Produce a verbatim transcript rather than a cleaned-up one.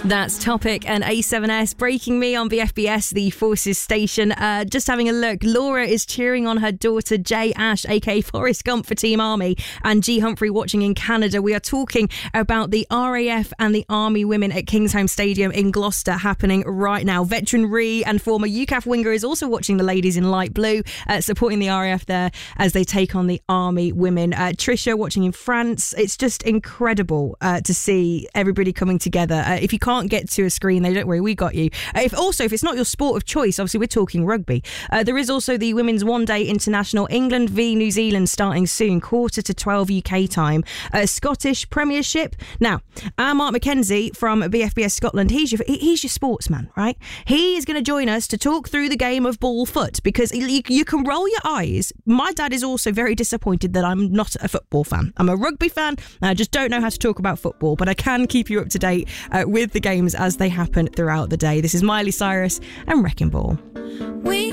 That's Topic and A seven S Breaking Me on B F B S, the Forces station. Uh, just having a look, Laura is cheering on her daughter Jay Ash, aka Forrest Gump, for Team Army, and G Humphrey watching in Canada. We are talking about the R A F and the Army women at Kingsholm Stadium in Gloucester happening right now. Veteran Ree and former U C A F winger is also watching the ladies in light blue, uh, supporting the R A F there as they take on the Army women. Uh, Trisha watching in France. It's just incredible uh, to see everybody coming together. Uh, if you can't Can't get to a screen, though, don't worry, we got you. Uh, if also, if it's not your sport of choice, obviously we're talking rugby. Uh, there is also the Women's One Day International, England v New Zealand, starting soon, quarter to twelve U K time. Uh, Scottish Premiership. Now, our Mark McKenzie from B F B S Scotland, he's your he's your sportsman, right? He is going to join us to talk through the game of ball foot, because you, you can roll your eyes. My dad is also very disappointed that I'm not a football fan. I'm a rugby fan, and I just don't know how to talk about football, but I can keep you up to date uh, with the games as they happen throughout the day. This is Miley Cyrus and Wrecking Ball. We